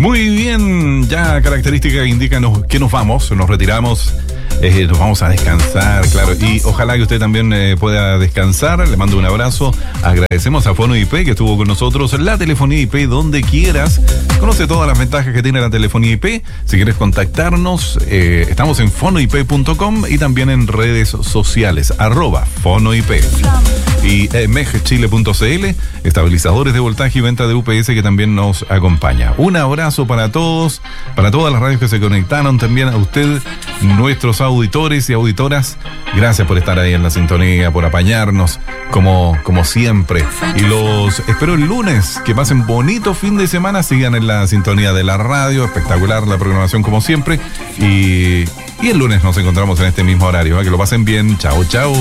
Muy bien, ya características indican que nos vamos, nos retiramos. Nos vamos a descansar, claro, y ojalá que usted también pueda descansar. Le mando un abrazo. Agradecemos a Fono IP que estuvo con nosotros. La telefonía IP donde quieras. Conoce todas las ventajas que tiene la telefonía IP. Si quieres contactarnos, estamos en fonoip.com y también en redes sociales @fonoip. Y megchile.cl, estabilizadores de voltaje y venta de UPS, que también nos acompaña. Un abrazo para todos, para todas las radios que se conectaron, también a usted, nuestros auditores y auditoras. Gracias por estar ahí en la sintonía, por apañarnos como siempre. Y los espero el lunes. Que pasen bonito fin de semana. Sigan en la sintonía de la radio. Espectacular la programación como siempre. Y el lunes nos encontramos en este mismo horario. Que lo pasen bien. Chao, chao.